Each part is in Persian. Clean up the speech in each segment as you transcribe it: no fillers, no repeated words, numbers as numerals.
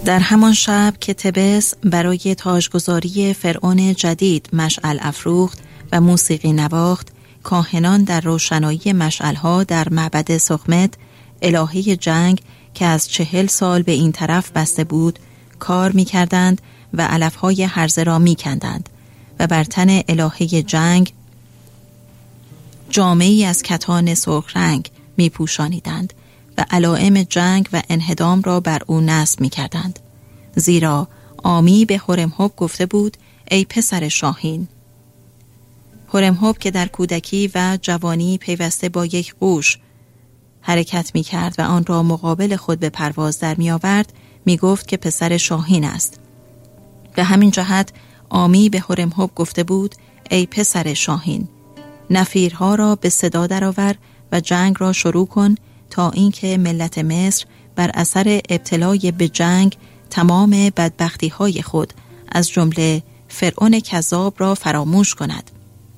در همان شب که تبس برای تاجگذاری فرعون جدید مشعل افروخت و موسیقی نواخت، کاهنان در روشنایی مشعلها در معبد سخمت، الهه جنگ که از 40 سال به این طرف بسته بود، کار می کردند و علفهای هرزه را می کندند و بر تن الهه جنگ جامه‌ای از کتان سرخ رنگ می پوشانیدند و علائم جنگ و انهدام را بر او نصب می کردند. زیرا آمی به هورمهوب گفته بود: ای پسر شاهین. هورمهوب که در کودکی و جوانی پیوسته با یک قوش حرکت می کرد و آن را مقابل خود به پرواز در می آورد، می گفت که پسر شاهین است. به همین جهت آمی به هورمهوب گفته بود: ای پسر شاهین، نفیرها را به صدا درآور و جنگ را شروع کن تا اینکه ملت مصر بر اثر ابتلای به جنگ تمام بدبختی های خود از جمله فرعون کذاب را فراموش کند.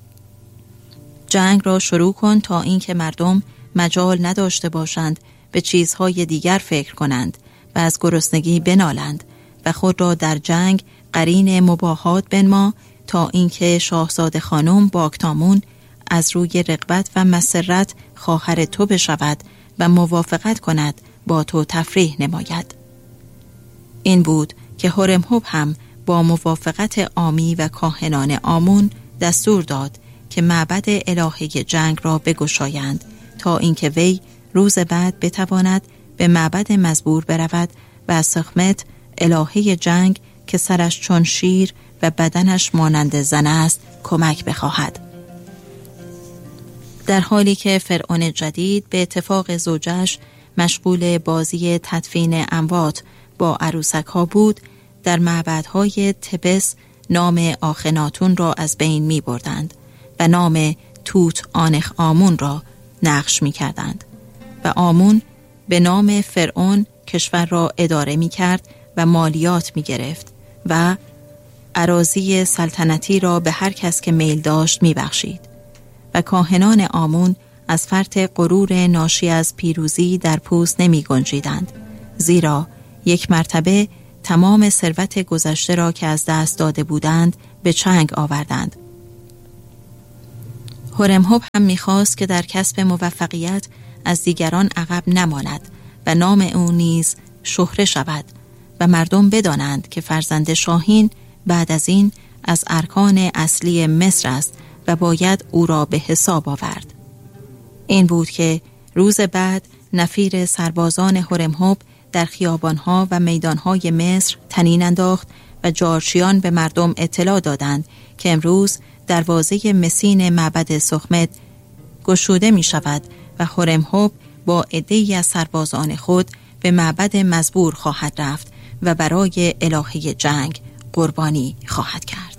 جنگ را شروع کن تا اینکه مردم مجال نداشته باشند به چیزهای دیگر فکر کنند و از گرسنگی بنالند و خود را در جنگ قرین مباهات بنما تا اینکه شاهزاده خانم باکتامون از روی رغبت و مسرت خواهر تو بشود و موافقت کند با تو تفریح نماید. این بود که هورمهوب هم با موافقت آمی و کاهنان آمون دستور داد که معبد الهه جنگ را بگشایند تا اینکه وی روز بعد بتواند به معبد مزبور برود و از سخمت الهه جنگ که سرش چون شیر و بدنش مانند زن است کمک بخواهد. در حالی که فرعون جدید به اتفاق زوجش مشغول بازی تدفین اموات با عروسک ها بود، در معبدهای تبس نام آخناتون را از بین می بردند و نام توت آنخ آمون را نقش می کردند و آمون به نام فرعون کشور را اداره می کرد و مالیات می گرفت و اراضی سلطنتی را به هر کس که میل داشت می بخشید و کاهنان آمون از فرط غرور ناشی از پیروزی در پوست نمی گنجیدند، زیرا یک مرتبه تمام ثروت گذشته را که از دست داده بودند به چنگ آوردند. هورمهوب هم می‌خواست که در کسب موفقیت از دیگران عقب نماند و نام او نیز شهره شود و مردم بدانند که فرزند شاهین بعد از این از ارکان اصلی مصر است و باید او را به حساب آورد. این بود که روز بعد نفیر سربازان هورمهوب در خیابانها و میدانهای مصر تنین انداخت و جارچیان به مردم اطلاع دادند که امروز دروازه مسین معبد سخمت گشوده می شود و هورمهوب با عده‌ای از سربازان خود به معبد مزبور خواهد رفت و برای الهه جنگ قربانی خواهد کرد.